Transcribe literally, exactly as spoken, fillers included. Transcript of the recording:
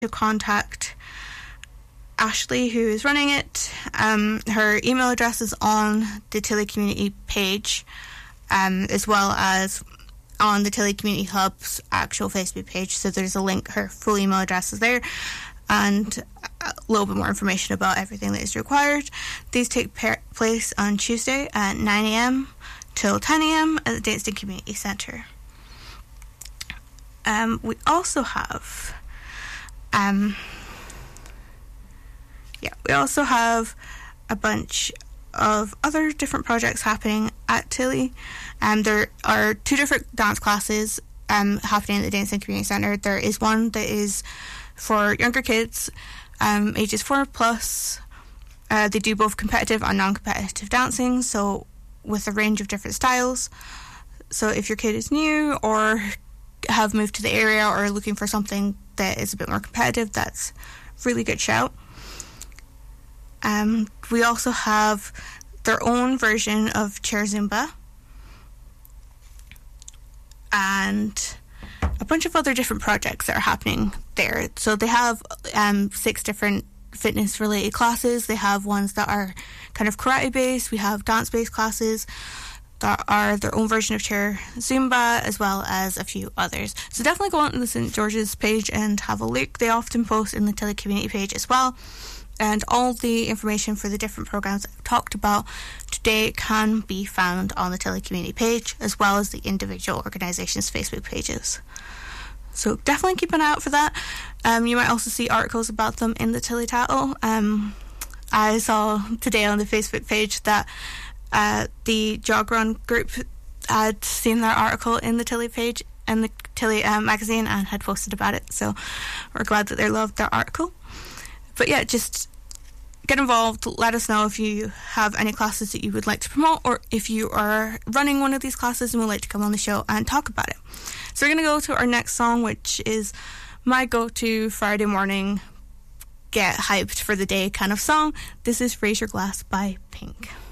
to contact Ashley, who is running it. Um, her email address is on the Tilley Community page, um, as well as on the Tilley Community Hub's actual Facebook page. So there's a link, her full email address is there, and a little bit more information about everything that is required. These take per- place on Tuesday at nine a.m. till ten a.m. at the Danston Community Centre. Um, we also have... Um, Yeah, we also have a bunch of other different projects happening at Tilley. Um, there are two different dance classes um, happening at the Danston Community Centre. There is one that is for younger kids, um, ages four plus. Uh, they do both competitive and non-competitive dancing, so with a range of different styles. So if your kid is new or have moved to the area or are looking for something that is a bit more competitive, that's a really good shout. Um, we also have their own version of Chair Zumba and a bunch of other different projects that are happening there. So they have um, six different fitness-related classes. They have ones that are kind of karate-based. We have dance-based classes that are their own version of Chair Zumba, as well as a few others. So definitely go on to the Saint George's page and have a look. They often post in the Tilley Community page as well. And all the information for the different programs I've talked about today can be found on the Tilley Community page, as well as the individual organisations' Facebook pages. So definitely keep an eye out for that. Um, you might also see articles about them in the Tilley Tattle. Um, I saw today on the Facebook page that uh, the Jog Run group had seen their article in the Tilley page and the Tilley uh, magazine and had posted about it. So we're glad that they loved their article. But yeah, just get involved. Let us know if you have any classes that you would like to promote, or if you are running one of these classes and would like to come on the show and talk about it. So we're going to go to our next song, which is my go-to Friday morning get hyped for the day kind of song. This is Raise Your Glass by Pink.